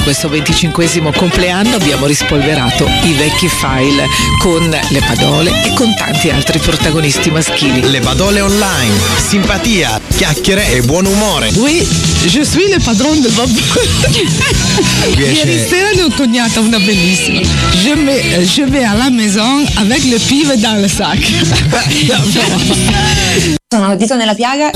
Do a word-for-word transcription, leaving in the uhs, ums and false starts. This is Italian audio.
questo venticinquesimo compleanno abbiamo rispolverato i vecchi file con le Padole e con tanti altri protagonisti maschili. Le Padole online, simpatia, chiacchiere e buon umore. Oui, je suis le padron de Bob. Ieri sera ne ho tognata una bellissima. Je, me, je vais à la maison avec le pive dans le sac. Sono dito nella piaga